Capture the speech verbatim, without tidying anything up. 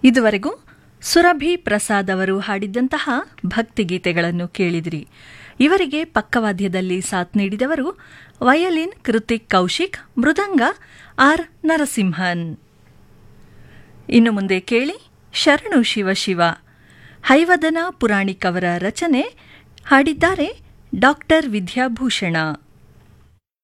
ಇದುವರೆಗೂ ಸುರಭಿ ಪ್ರಸಾದ್ ಅವರು ಹಾಡಿದ್ದಂತಹ ಭಕ್ತಿಗೀತೆಗಳನ್ನು ಕೇಳಿದಿರಿ. ಇವರಿಗೆ ಪಕ್ಕವಾದ್ಯದಲ್ಲಿ ಸಾಥ್ ನೀಡಿದವರು ವಯಲಿನ್ ಕೃತಿಕ್ ಕೌಶಿಕ್, ಮೃದಂಗ ಆರ್ ನರಸಿಂಹನ್. ಇನ್ನು ಮುಂದೆ ಕೇಳಿ ಶರಣು ಶಿವಶಿವ, ಹೈವದನ ಪುರಾಣಿಕ್ ಅವರ ರಚನೆ, ಹಾಡಿದ್ದಾರೆ ಡಾಕ್ಟರ್ ವಿದ್ಯಾಭೂಷಣ.